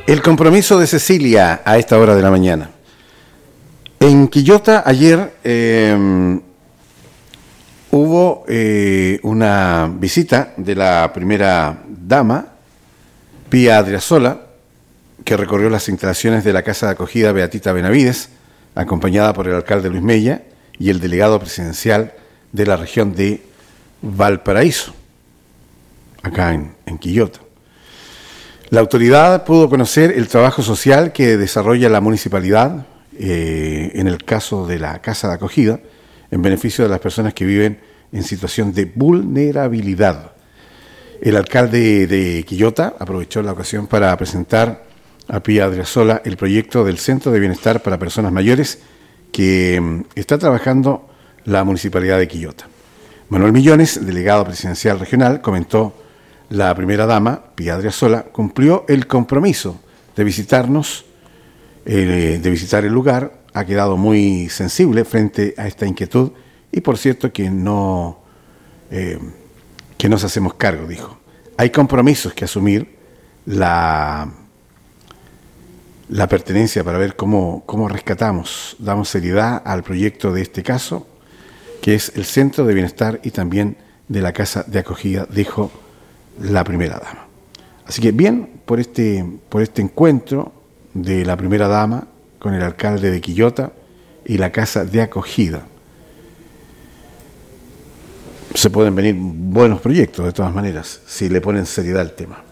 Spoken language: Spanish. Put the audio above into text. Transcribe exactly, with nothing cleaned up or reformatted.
El compromiso de Cecilia a esta hora de la mañana. En Quillota ayer eh, hubo eh, una visita de la primera dama, Pía Adriasola, que recorrió las instalaciones de la Casa de Acogida Beatita Benavides, acompañada por el alcalde Luis Mella y el delegado presidencial de la región de Valparaíso, acá en, en Quillota. La autoridad pudo conocer el trabajo social que desarrolla la municipalidad eh, en el caso de la Casa de Acogida, en beneficio de las personas que viven en situación de vulnerabilidad. El alcalde de Quillota aprovechó la ocasión para presentar a Pía Adriasola el proyecto del Centro de Bienestar para Personas Mayores que um, está trabajando la Municipalidad de Quillota. Manuel Millones, delegado presidencial regional, comentó: la primera dama, Pía Adriasola, cumplió el compromiso de visitarnos, eh, de visitar el lugar, ha quedado muy sensible frente a esta inquietud y por cierto que no, eh, que nos hacemos cargo, dijo. Hay compromisos que asumir, la... la pertenencia para ver cómo, cómo rescatamos, damos seriedad al proyecto de este caso, que es el Centro de Bienestar y también de la Casa de Acogida, dijo la primera dama. Así que bien por este, por este encuentro de la primera dama con el alcalde de Quillota y la Casa de Acogida. Se pueden venir buenos proyectos de todas maneras, si le ponen seriedad al tema.